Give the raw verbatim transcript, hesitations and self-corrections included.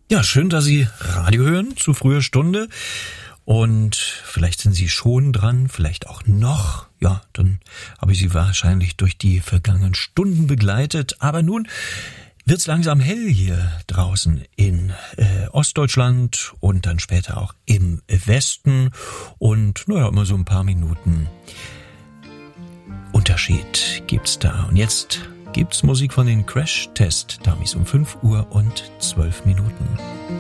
Ja, schön, dass Sie Radio hören zu früher Stunde. Und vielleicht sind Sie schon dran, vielleicht auch noch. Ja, dann habe ich Sie wahrscheinlich durch die vergangenen Stunden begleitet. Aber nun wird's langsam hell hier draußen in äh, Ostdeutschland und dann später auch im Westen. Und naja, immer so ein paar Minuten Unterschied gibt's da. Und jetzt gibt's Musik von den Crash Test Dummies um fünf Uhr und zwölf Minuten.